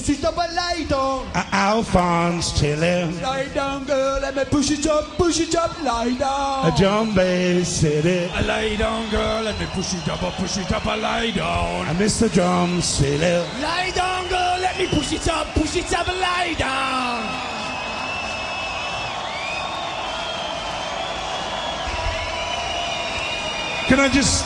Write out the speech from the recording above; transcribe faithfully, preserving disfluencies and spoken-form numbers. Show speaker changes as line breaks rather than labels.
Sit up and lie down.
Uh, Alphonse Tilly.
Lie down, girl, let me push it up, push it up, lie down.
A John Bay City.
I lie down, girl, let me push it up, push it up, I lie down.
I miss the Drum City.
Lie down, girl, let me push it up, push it up, lie down.
Can I just